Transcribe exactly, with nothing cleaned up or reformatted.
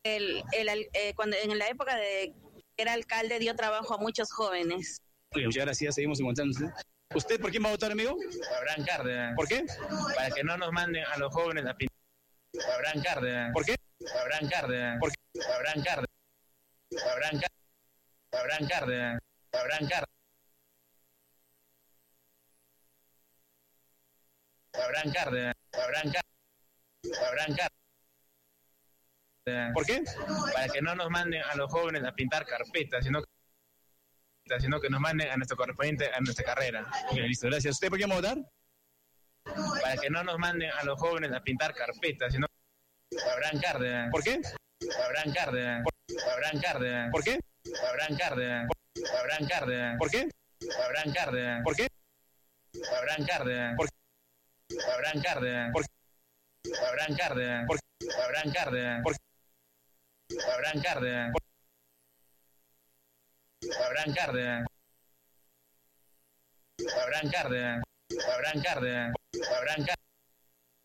el, el, eh, cuando en la época de que era alcalde dio trabajo a muchos jóvenes. Muchas gracias, seguimos encontrándose. ¿Usted por quién va a votar, amigo? Abraham Cárdenas. ¿Por qué? Para que no nos manden a los jóvenes a pintar. Abraham Cárdenas. ¿Por qué? Abraham Cárdenas. ¿Por qué? Abraham Cárdenas. Abraham Cárdenas. Abraham Cárdenas. Abraham Cárdenas. Abraham Cárdenas. Abraham Cárdenas. Abraham Cárdenas. ¿Por qué? Para que no nos manden a los jóvenes a pintar carpetas, sino que sino que nos manden a nuestro correspondiente, a nuestra carrera. Ok, listo, gracias. ¿Usted por quién va a votar? Para que no nos manden a los jóvenes a pintar carpetas, sino Abraham Cárdenas. ¿Por qué? Abraham Cárdenas. Abraham Cárdenas. ¿Por qué? Abraham Cárdenas. Abraham Cárdenas. ¿Por qué? Abraham Cárdenas. ¿Por qué? Abraham Cárdenas. ¿Por qué? Abraham Cárdenas. ¿Por qué? Abraham Cárdenas. ¿Por qué? Abraham Cárdenas. ¿Por qué? Abraham Cárdenas. Abraham Cárdenas. Abraham Cárdenas. Abraham Cárdenas. Abraham Cárdenas.